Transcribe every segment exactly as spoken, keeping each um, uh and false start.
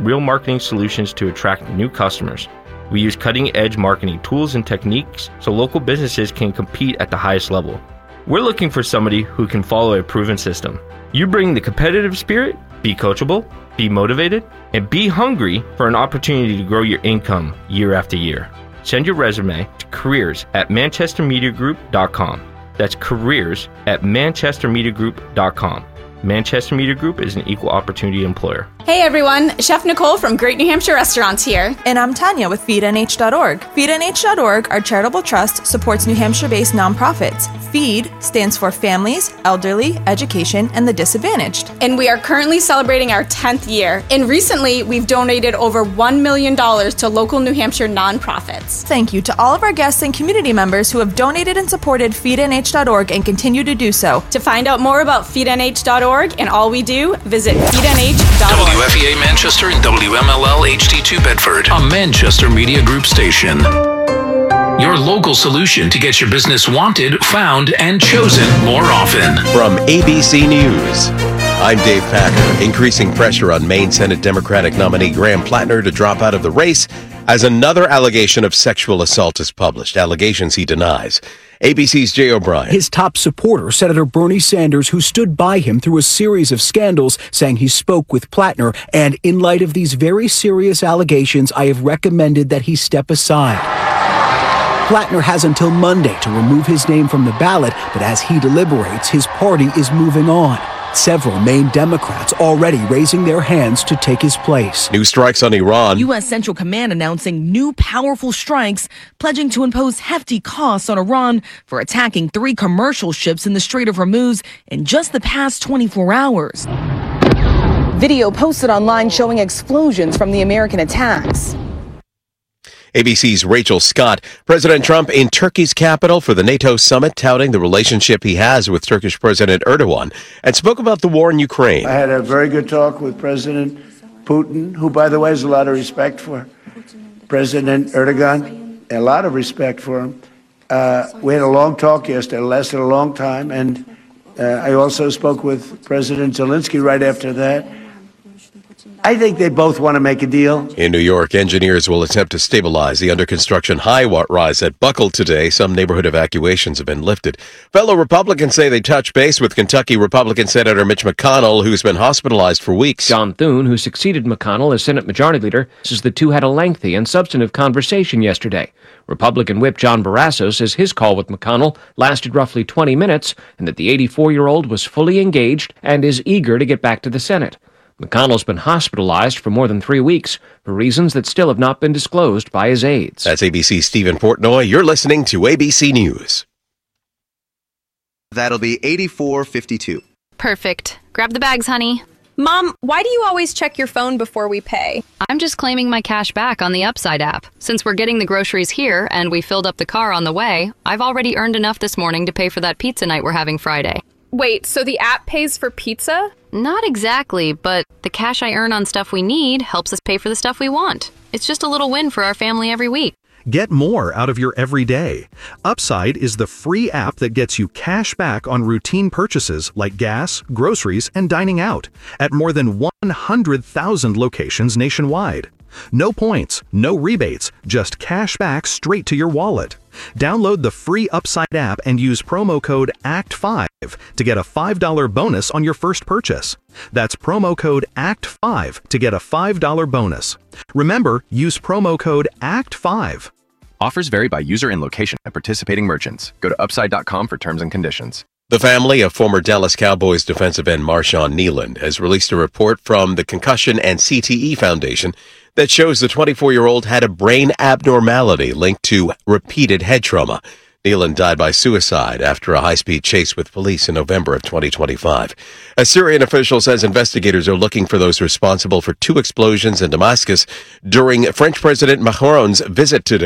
real marketing solutions to attract new customers. We use cutting-edge marketing tools and techniques so local businesses can compete at the highest level. We're looking for somebody who can follow a proven system. You bring the competitive spirit, be coachable, be motivated, and be hungry for an opportunity to grow your income year after year. Send your resume to careers at manchester media group dot com. That's careers at manchester media group dot com. Manchester Media Group is an equal opportunity employer. Hey everyone, Chef Nicole from Great New Hampshire Restaurants here. And I'm Tanya with feed N H dot org. feed N H dot org, our charitable trust, supports New Hampshire-based nonprofits. FEED stands for Families, Elderly, Education, and the Disadvantaged. And we are currently celebrating our tenth year. And recently, we've donated over one million dollars to local New Hampshire nonprofits. Thank you to all of our guests and community members who have donated and supported feed N H dot org and continue to do so. To find out more about feed N H dot org and all we do, visit feed N H dot org. W F E A Manchester and W M L L H D two Bedford, a Manchester Media Group station. Your local solution to get your business wanted, found, and chosen more often. From A B C News, I'm Dave Packer. Increasing pressure on Maine Senate Democratic nominee Graham Plattner to drop out of the race as another allegation of sexual assault is published. Allegations he denies. A B C's Jay O'Brien. His top supporter, Senator Bernie Sanders, who stood by him through a series of scandals, saying he spoke with Plattner, and in light of these very serious allegations, I have recommended that he step aside. Plattner has until Monday to remove his name from the ballot, but as he deliberates, his party is moving on. Several Maine Democrats already raising their hands to take his place. New strikes on Iran. U S. Central Command announcing new powerful strikes, pledging to impose hefty costs on Iran for attacking three commercial ships in the Strait of Hormuz in just the past twenty-four hours. Video posted online showing explosions from the American attacks. A B C's Rachel Scott. President Trump in Turkey's capital for the NATO summit, touting the relationship he has with Turkish President Erdogan, and spoke about the war in Ukraine. I had a very good talk with President Putin, who, by the way, has a lot of respect for President Erdogan, a lot of respect for him. Uh, we had a long talk yesterday. It lasted a long time. And uh, I also spoke with President Zelensky right after that. I think they both want to make a deal. In New York, engineers will attempt to stabilize the under-construction high-rise that buckled today. Some neighborhood evacuations have been lifted. Fellow Republicans say they touched base with Kentucky Republican Senator Mitch McConnell, who's been hospitalized for weeks. John Thune, who succeeded McConnell as Senate Majority Leader, says the two had a lengthy and substantive conversation yesterday. Republican Whip John Barrasso says his call with McConnell lasted roughly twenty minutes and that the eighty-four-year-old was fully engaged and is eager to get back to the Senate. McConnell's been hospitalized for more than three weeks for reasons that still have not been disclosed by his aides. That's A B C's Stephen Portnoy. You're listening to A B C News. That'll be eighty-four fifty-two. Perfect. Grab the bags, honey. Mom, why do you always check your phone before we pay? I'm just claiming my cash back on the Upside app. Since we're getting the groceries here and we filled up the car on the way, I've already earned enough this morning to pay for that pizza night we're having Friday. Wait, so the app pays for pizza? Not exactly, but the cash I earn on stuff we need helps us pay for the stuff we want. It's just a little win for our family every week. Get more out of your everyday. Upside is the free app that gets you cash back on routine purchases like gas, groceries, and dining out at more than one hundred thousand locations nationwide. No points, no rebates, just cash back straight to your wallet. Download the free Upside app and use promo code A C T five to get a five dollars bonus on your first purchase. That's promo code A C T five to get a five dollars bonus. Remember, use promo code A C T five. Offers vary by user and location at participating merchants. Go to upside dot com for terms and conditions. The family of former Dallas Cowboys defensive end Marshawn Kneeland has released a report from the Concussion and C T E Foundation that shows the twenty-four-year-old had a brain abnormality linked to repeated head trauma. Kneeland died by suicide after a high-speed chase with police in November of twenty twenty-five. A Syrian official says investigators are looking for those responsible for two explosions in Damascus during French President Macron's visit today.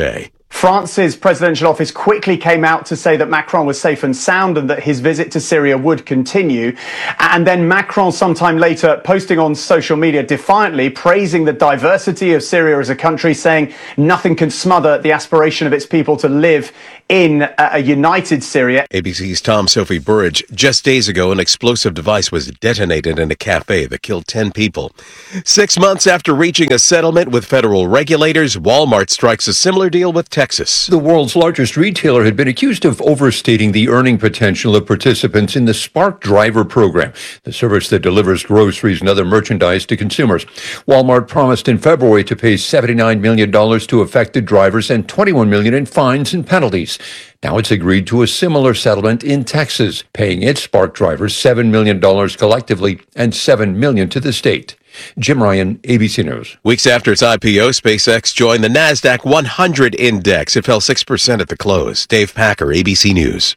France's presidential office quickly came out to say that Macron was safe and sound and that his visit to Syria would continue. And then Macron sometime later posting on social media defiantly praising the diversity of Syria as a country, saying nothing can smother the aspiration of its people to live in a united Syria. A B C's Tom Sophie Burridge. Just days ago, an explosive device was detonated in a cafe that killed ten people. Six months after reaching a settlement with federal regulators, Walmart strikes a similar deal with Texas. The world's largest retailer had been accused of overstating the earning potential of participants in the Spark Driver program, the service that delivers groceries and other merchandise to consumers. Walmart promised in February to pay seventy-nine million dollars to affected drivers and twenty-one million dollars in fines and penalties. Now it's agreed to a similar settlement in Texas, paying its Spark drivers seven million dollars collectively and seven million dollars to the state. Jim Ryan, A B C News. Weeks after its I P O, SpaceX joined the NASDAQ one hundred index. It fell six percent at the close. Dave Packer, A B C News.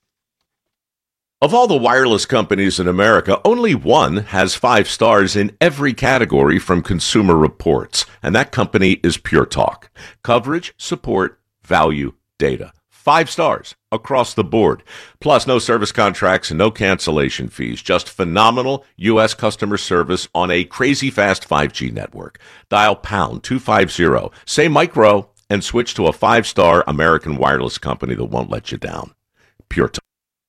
Of all the wireless companies in America, only one has five stars in every category from Consumer Reports, and that company is Pure Talk. Coverage, support, value, data. Five stars across the board. Plus, no service contracts and no cancellation fees. Just phenomenal U S customer service on a crazy fast five G network. Dial pound two fifty, say micro, and switch to a five-star American wireless company that won't let you down. Pure Talk.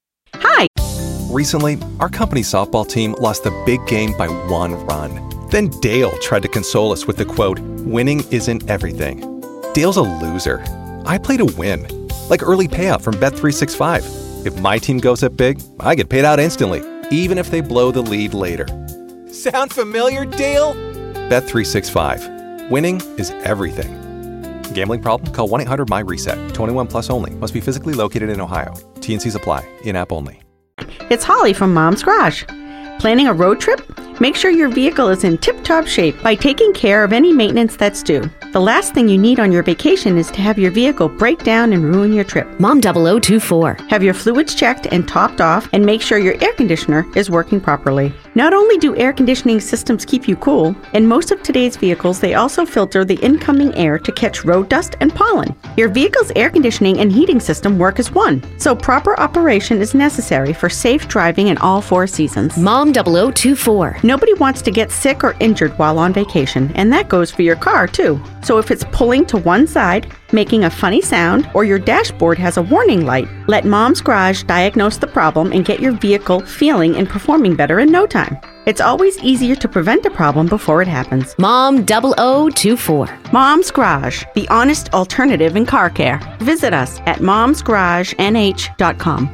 Hi. Recently, our company's softball team lost the big game by one run. Then Dale tried to console us with the quote, "Winning isn't everything." Dale's a loser. I play to win. Like early payout from Bet three sixty-five. If my team goes up big, I get paid out instantly, even if they blow the lead later. Sound familiar, Dale? Bet three sixty-five. Winning is everything. Gambling problem? Call one eight hundred my reset. twenty-one plus only. Must be physically located in Ohio. T N Cs apply. In-app only. It's Holly from Mom's Garage. Planning a road trip? Make sure your vehicle is in tip-top shape by taking care of any maintenance that's due. The last thing you need on your vacation is to have your vehicle break down and ruin your trip. Mom double oh two four. Have your fluids checked and topped off, and make sure your air conditioner is working properly. Not only do air conditioning systems keep you cool, in most of today's vehicles they also filter the incoming air to catch road dust and pollen. Your vehicle's air conditioning and heating system work as one, so proper operation is necessary for safe driving in all four seasons. Mom double oh two four. Nobody wants to get sick or injured while on vacation, and that goes for your car too. So if it's pulling to one side, making a funny sound, or your dashboard has a warning light, let Mom's Garage diagnose the problem and get your vehicle feeling and performing better in no time. It's always easier to prevent a problem before it happens. Mom double oh two four. Mom's Garage, the honest alternative in car care. Visit us at moms garage n h dot com.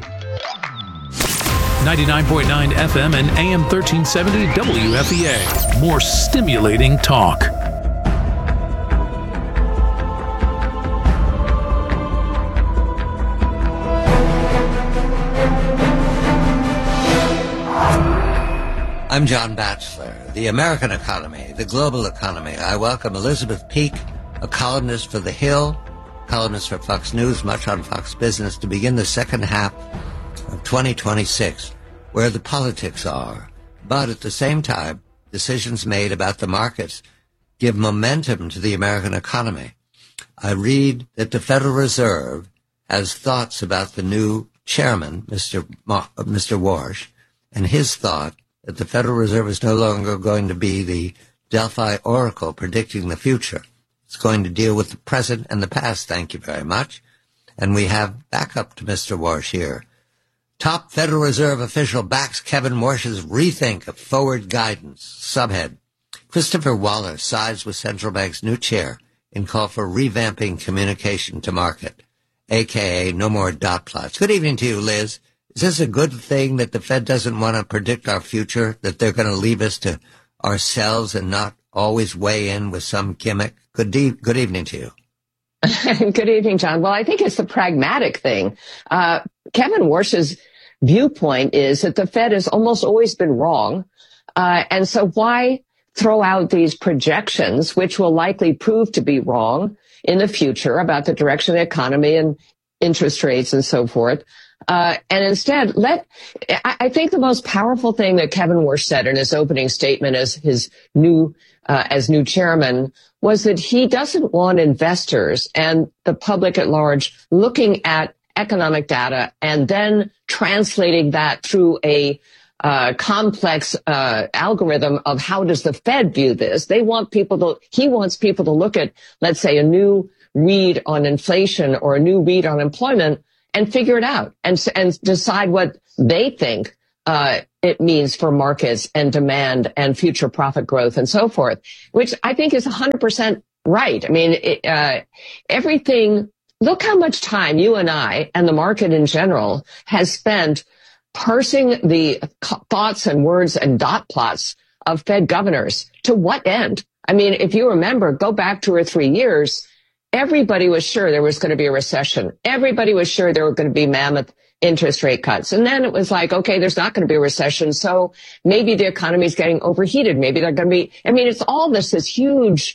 ninety-nine point nine F M and A M thirteen seventy W F E A. More stimulating talk. I'm John Batchelor. The American economy, the global economy. I welcome Elizabeth Peak, a columnist for The Hill, columnist for Fox News, much on Fox Business, to begin the second half of twenty twenty-six, where the politics are. But at the same time, decisions made about the markets give momentum to the American economy. I read that the Federal Reserve has thoughts about the new chairman, Mister Ma- Mister Warsh, and his thought that the Federal Reserve is no longer going to be the Delphi Oracle predicting the future. It's going to deal with the present and the past, thank you very much. And we have backup to Mister Warsh here. Top Federal Reserve official backs Kevin Warsh's rethink of forward guidance. Subhead: Christopher Waller sides with central bank's new chair in call for revamping communication to market, a k a no more dot plots. Good evening to you, Liz. Is this a good thing that the Fed doesn't want to predict our future, that they're going to leave us to ourselves and not always weigh in with some gimmick? Good, de- good evening to you. Good evening, John. Well, I think it's the pragmatic thing. Uh, Kevin Warsh's viewpoint is that the Fed has almost always been wrong. Uh, and so why throw out these projections, which will likely prove to be wrong in the future about the direction of the economy and interest rates and so forth? Uh, and instead, let, I, I think the most powerful thing that Kevin Warsh said in his opening statement as his new uh, as new chairman was that he doesn't want investors and the public at large looking at economic data and then translating that through a uh, complex uh, algorithm of how does the Fed view this. They want people to, he wants people to look at, let's say, a new read on inflation or a new read on employment and figure it out and, and decide what they think uh, it means for markets and demand and future profit growth and so forth, which I think is one hundred percent right. I mean, it, uh, everything, look how much time you and I and the market in general has spent parsing the thoughts and words and dot plots of Fed governors. To what end? I mean, if you remember, go back two or three years, everybody was sure there was going to be a recession. Everybody was sure there were going to be mammoth interest rate cuts. And then it was like, okay, there's not going to be a recession. So maybe the economy is getting overheated. Maybe they're going to be, I mean, it's all this, this huge,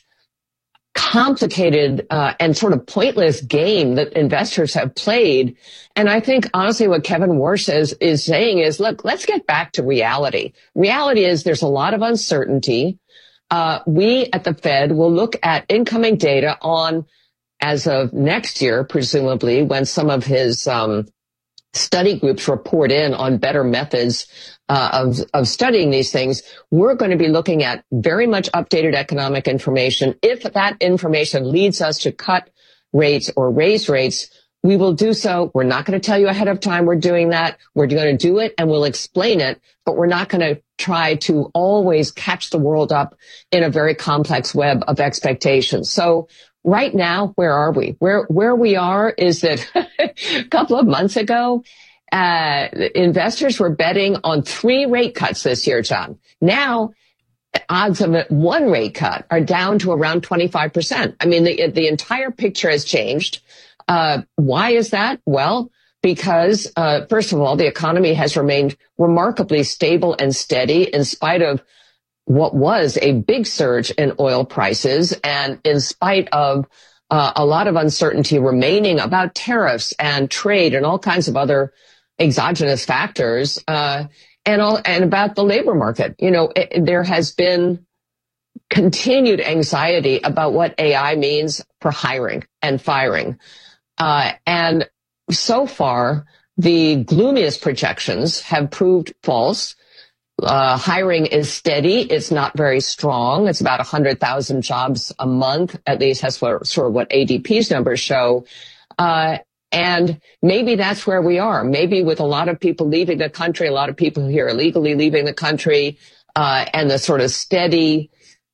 complicated, uh, and sort of pointless game that investors have played. And I think honestly what Kevin Warsh is, is saying is, look, let's get back to reality. Reality is there's a lot of uncertainty. Uh, we at the Fed will look at incoming data on, as of next year, presumably, when some of his um, study groups report in on better methods uh, of, of studying these things, we're going to be looking at very much updated economic information. If that information leads us to cut rates or raise rates, we will do so. We're not going to tell you ahead of time we're doing that. We're going to do it and we'll explain it, but we're not going to try to always catch the world up in a very complex web of expectations. So right now, where are we? Where, where we are is that a couple of months ago, uh, investors were betting on three rate cuts this year, John. Now, odds of one rate cut are down to around twenty-five percent. I mean, the, the entire picture has changed. Uh, why is that? Well, because, uh, first of all, the economy has remained remarkably stable and steady in spite of what was a big surge in oil prices and in spite of uh, a lot of uncertainty remaining about tariffs and trade and all kinds of other exogenous factors, uh, and all, and about the labor market. You know, it, there has been continued anxiety about what A I means for hiring and firing. Uh, and so far, the gloomiest projections have proved false. Uh, hiring is steady. It's not very strong. It's about one hundred thousand jobs a month. At least that's what sort of what A D P's numbers show. Uh, and maybe that's where we are. Maybe with a lot of people leaving the country, a lot of people here illegally leaving the country, uh, and the sort of steady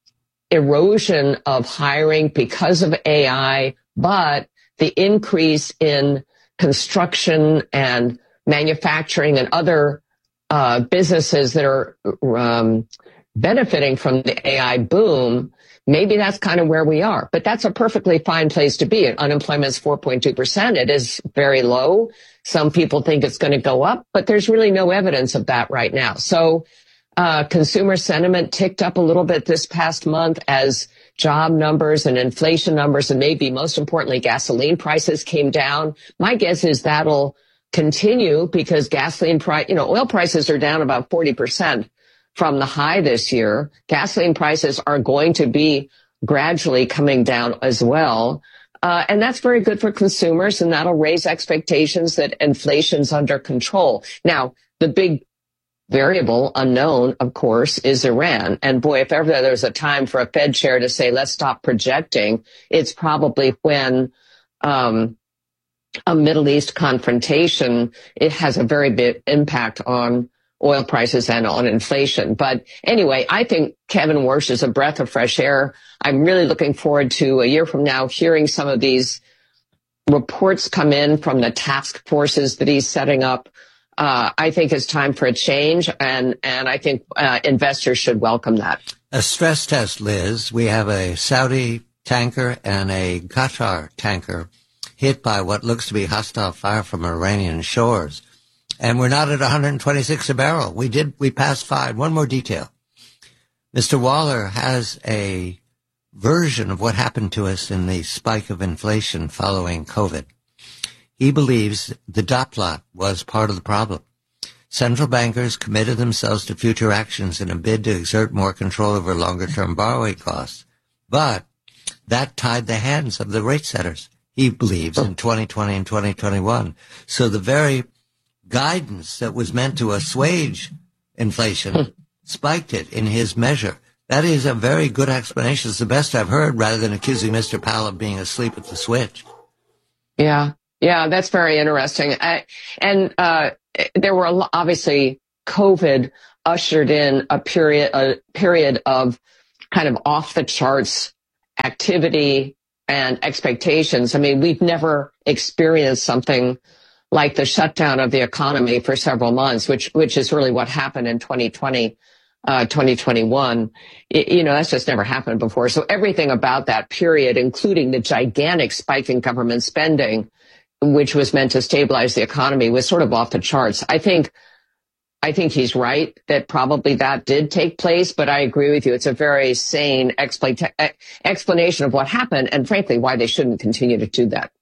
erosion of hiring because of A I, but the increase in construction and manufacturing and other Uh, businesses that are um, benefiting from the A I boom, maybe that's kind of where we are. But that's a perfectly fine place to be. Unemployment is four point two percent. It is very low. Some people think it's going to go up, but there's really no evidence of that right now. So uh, consumer sentiment ticked up a little bit this past month as job numbers and inflation numbers, and maybe most importantly, gasoline prices came down. My guess is that'll continue because gasoline price, you know, oil prices are down about forty percent from the high this year. Gasoline prices are going to be gradually coming down as well. Uh, and that's very good for consumers, and that'll raise expectations that inflation's under control. Now, the big variable unknown, of course, is Iran. And boy, if ever there's a time for a Fed chair to say, let's stop projecting, it's probably when, um, a Middle East confrontation, it has a very big impact on oil prices and on inflation. But anyway, I think Kevin Warsh is a breath of fresh air. I'm really looking forward to a year from now hearing some of these reports come in from the task forces that he's setting up. Uh, I think it's time for a change, and, and I think uh, investors should welcome that. A stress test, Liz. We have a Saudi tanker and a Qatar tanker hit by what looks to be hostile fire from Iranian shores. And we're not at one hundred twenty-six a barrel. We did, we passed five. One more detail. Mister Waller has a version of what happened to us in the spike of inflation following COVID. He believes the dot plot was part of the problem. Central bankers committed themselves to future actions in a bid to exert more control over longer-term borrowing costs. But that tied the hands of the rate setters, he believes, in twenty twenty and twenty twenty-one. So the very guidance that was meant to assuage inflation spiked it in his measure. That is a very good explanation. It's the best I've heard, rather than accusing Mister Powell of being asleep at the switch. Yeah, yeah, that's very interesting. I, and uh, there were a lo- obviously COVID ushered in a period, a period of kind of off the charts activity and expectations. I mean, we've never experienced something like the shutdown of the economy for several months, which which is really what happened in twenty twenty, uh, twenty twenty-one. It, you know, that's just never happened before. So everything about that period, including the gigantic spike in government spending, which was meant to stabilize the economy, was sort of off the charts. I think, I think he's right that probably that did take place, but I agree with you. It's a very sane expla- explanation of what happened, and frankly, why they shouldn't continue to do that.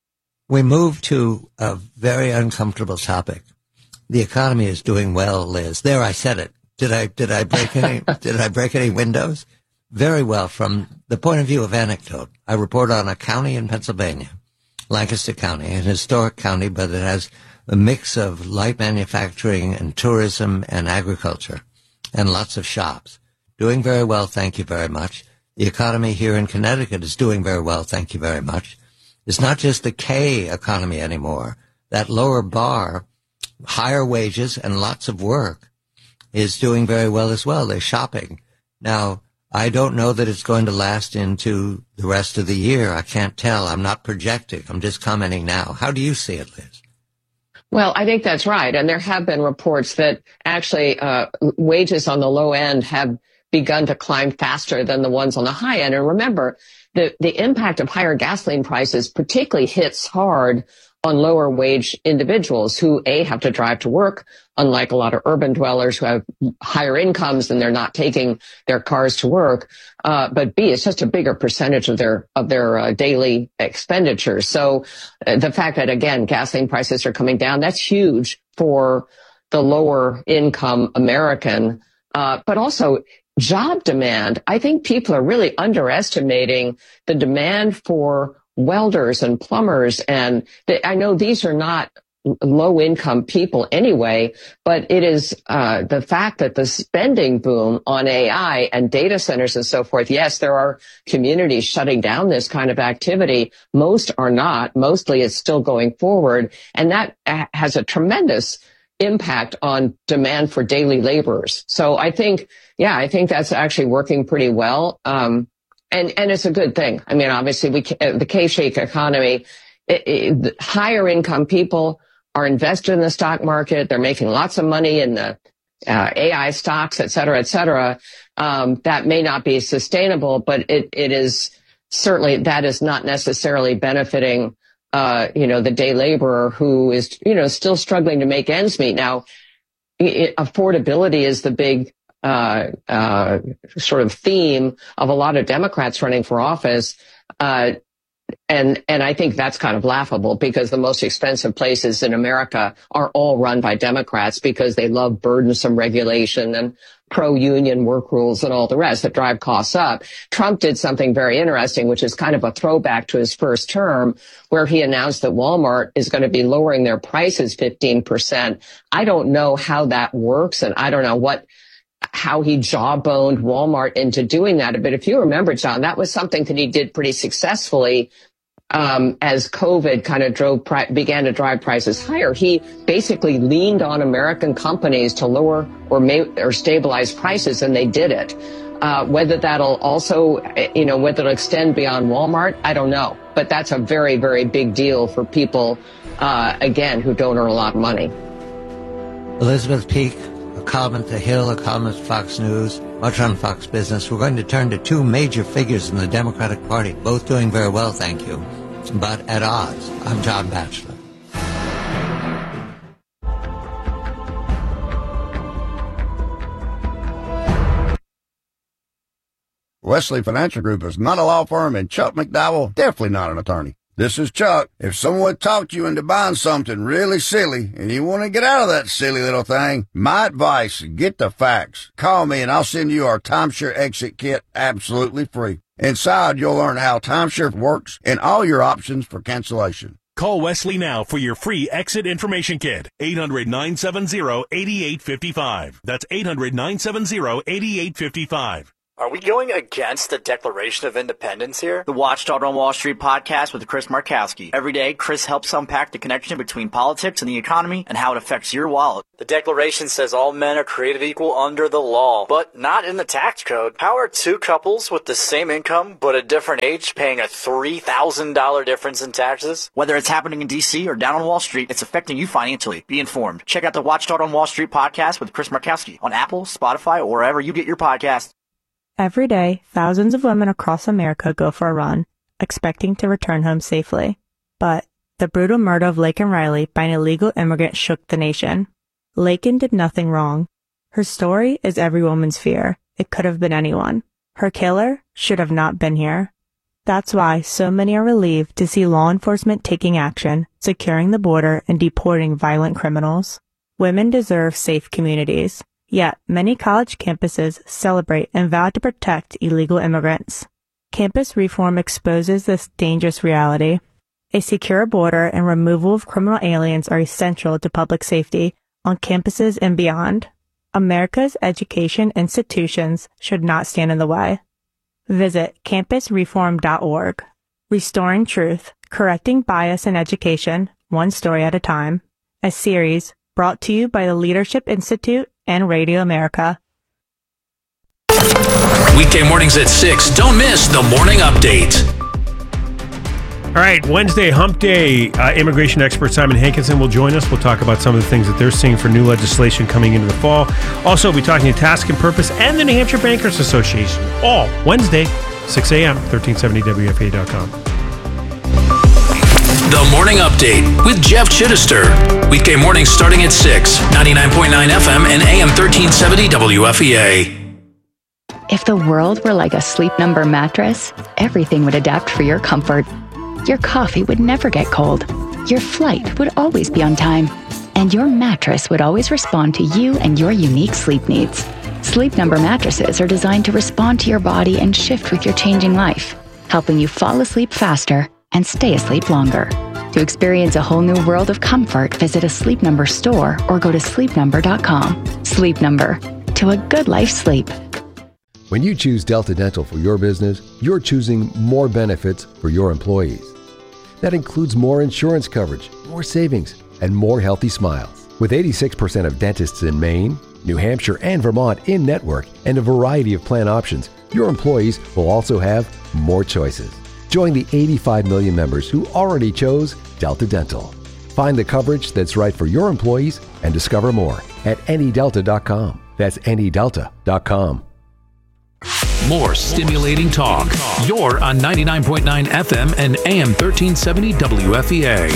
We move to a very uncomfortable topic. The economy is doing well, Liz. There, I said it. Did I, did I break any, did I break any windows? Very well. From the point of view of anecdote, I report on a county in Pennsylvania, Lancaster County, an historic county, but it has a mix of light manufacturing and tourism and agriculture and lots of shops. Doing very well, thank you very much. The economy here in Connecticut is doing very well, thank you very much. It's not just the K economy anymore. That lower bar, higher wages and lots of work, is doing very well as well. They're shopping. Now, I don't know that it's going to last into the rest of the year. I can't tell. I'm not projecting. I'm just commenting now. How do you see it, Liz? Well, I think that's right. And there have been reports that actually uh, wages on the low end have begun to climb faster than the ones on the high end. And remember, the, the impact of higher gasoline prices particularly hits hard on lower wage individuals who, A, have to drive to work, unlike a lot of urban dwellers who have higher incomes and they're not taking their cars to work. Uh, but B, it's just a bigger percentage of their, of their uh, daily expenditures. So uh, the fact that, again, gasoline prices are coming down, that's huge for the lower income American. Uh, but also job demand. I think people are really underestimating the demand for welders and plumbers. And they, I know these are not low income people anyway, but it is uh the fact that the spending boom on A I and data centers and so forth. Yes, there are communities shutting down this kind of activity. Most are not. Mostly it's still going forward. And that has a tremendous impact on demand for daily laborers. So I think, yeah, I think that's actually working pretty well. Um, and, and it's a good thing. I mean, obviously we, the K-shaped economy, it, it, higher income people are invested in the stock market. They're making lots of money in the uh, A I stocks, et cetera, et cetera. Um, that may not be sustainable, but it, it is certainly, that is not necessarily benefiting Uh, you know, the day laborer who is, you know, still struggling to make ends meet. Now, it, affordability is the big, uh, uh, sort of theme of a lot of Democrats running for office. Uh, and, and I think that's kind of laughable because the most expensive places in America are all run by Democrats because they love burdensome regulation and pro-union work rules and all the rest that drive costs up. Trump did something very interesting, which is kind of a throwback to his first term, where he announced that Walmart is going to be lowering their prices fifteen percent. I don't know how that works, and I don't know what, how he jawboned Walmart into doing that. But if you remember, John, that was something that he did pretty successfully. Um, as COVID kind of drove, pri- began to drive prices higher, he basically leaned on American companies to lower or may, or stabilize prices, and they did it. Uh, whether that'll also, you know, whether it'll extend beyond Walmart, I don't know. But that's a very, very big deal for people, uh, again, who don't earn a lot of money. Elizabeth Peak, a column at The Hill, a column at Fox News, much on Fox Business. We're going to turn to two major figures in the Democratic Party, both doing very well, thank you, but at odds. I'm John Batchelor. Wesley Financial Group is not a law firm, and Chuck McDowell, definitely not an attorney. This is Chuck. If someone talked you into buying something really silly and you want to get out of that silly little thing, my advice, get the facts. Call me and I'll send you our timeshare exit kit absolutely free. Inside, you'll learn how timeshare works and all your options for cancellation. Call Wesley now for your free exit information kit. eight hundred, nine seven zero, eight eight five five. That's eight hundred, nine seven zero, eight eight five five. Are we going against the Declaration of Independence here? The Watchdog on Wall Street podcast with Chris Markowski. Every day, Chris helps unpack the connection between politics and the economy and how it affects your wallet. The Declaration says all men are created equal under the law, but not in the tax code. How are two couples with the same income but a different age paying a three thousand dollars difference in taxes? Whether it's happening in D C or down on Wall Street, it's affecting you financially. Be informed. Check out the Watchdog on Wall Street podcast with Chris Markowski on Apple, Spotify, or wherever you get your podcasts. Every day, thousands of women across America go for a run, expecting to return home safely. But the brutal murder of Laken Riley by an illegal immigrant shook the nation. Laken did nothing wrong. Her story is every woman's fear. It could have been anyone. Her killer should have not been here. That's why so many are relieved to see law enforcement taking action, securing the border, and deporting violent criminals. Women deserve safe communities. Yet, many college campuses celebrate and vow to protect illegal immigrants. Campus reform exposes this dangerous reality. A secure border and removal of criminal aliens are essential to public safety on campuses and beyond. America's education institutions should not stand in the way. Visit campus reform dot org. Restoring Truth, Correcting Bias in Education, One Story at a Time. A series brought to you by the Leadership Institute and Radio America. Weekday mornings at six. Don't miss the morning update. All right, Wednesday, Hump Day. Uh, immigration expert Simon Hankinson will join us. We'll talk about some of the things that they're seeing for new legislation coming into the fall. Also, we'll be talking to Task and Purpose and the New Hampshire Bankers Association. All Wednesday, six a.m., thirteen seventy W F A dot com. The Morning Update with Jeff Chittister. Weekday mornings starting at six, ninety-nine point nine F M and A M thirteen seventy W F E A. If the world were like a Sleep Number mattress, everything would adapt for your comfort. Your coffee would never get cold. Your flight would always be on time. And your mattress would always respond to you and your unique sleep needs. Sleep Number mattresses are designed to respond to your body and shift with your changing life, helping you fall asleep faster and stay asleep longer. To experience a whole new world of comfort, visit a Sleep Number store or go to sleep number dot com. Sleep Number. To a good life's sleep. When you choose Delta Dental for your business, you're choosing more benefits for your employees. That includes more insurance coverage, more savings, and more healthy smiles. With eighty-six percent of dentists in Maine, New Hampshire, and Vermont in network and a variety of plan options, your employees will also have more choices. Join the eighty-five million members who already chose Delta Dental. Find the coverage that's right for your employees and discover more at any delta dot com. That's any delta dot com. More stimulating talk. You're on ninety-nine point nine F M and A M thirteen seventy W F E A.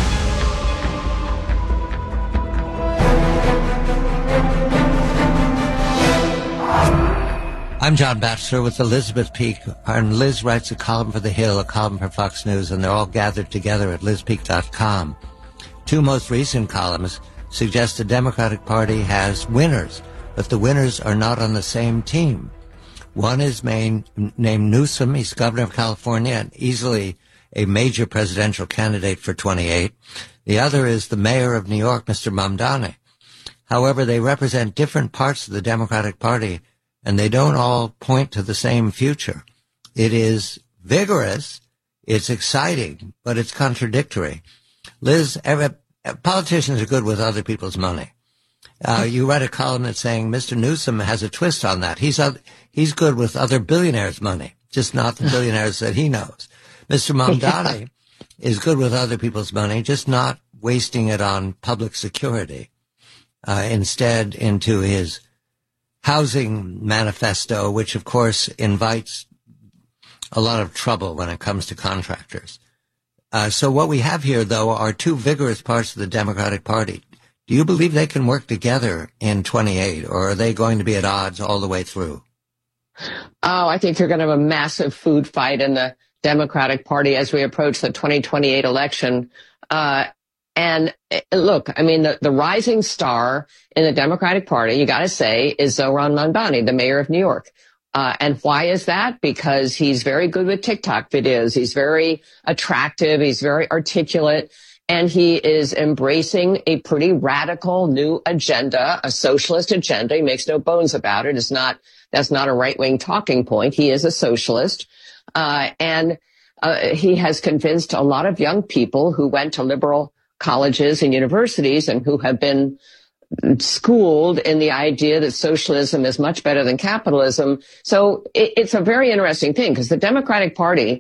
I'm John Batchelor with Elizabeth Peak, and Liz writes a column for The Hill, a column for Fox News, and they're all gathered together at liz peak dot com. Two most recent columns suggest the Democratic Party has winners, but the winners are not on the same team. One is main, named Newsom. He's governor of California and easily a major presidential candidate for twenty-eight. The other is the mayor of New York, Mister Mamdani. However, they represent different parts of the Democratic Party, and they don't all point to the same future. It is vigorous, it's exciting, but it's contradictory. Liz, every, politicians are good with other people's money. Uh, you read a column that's saying Mister Newsom has a twist on that. He's uh, he's good with other billionaires' money, just not the billionaires that he knows. Mister Mamdani is good with other people's money, just not wasting it on public security. Uh, instead, into his housing manifesto, which of course invites a lot of trouble when it comes to contractors. Uh, so what we have here, though, are two vigorous parts of the Democratic Party. Do you believe they can work together in twenty-eight, or are they going to be at odds all the way through? Oh, I think they're going to have a massive food fight, and the Democratic Party as we approach the twenty twenty-eight election. Uh, and look, I mean, the, the rising star in the Democratic Party, you got to say, is Zohran Mamdani, the mayor of New York. Uh, and why is that? Because he's very good with TikTok videos. He's very attractive. He's very articulate. And he is embracing a pretty radical new agenda, a socialist agenda. He makes no bones about it. It's not, that's not a right-wing talking point. He is a socialist. Uh, and uh, he has convinced a lot of young people who went to liberal colleges and universities and who have been schooled in the idea that socialism is much better than capitalism. So it, it's a very interesting thing because the Democratic Party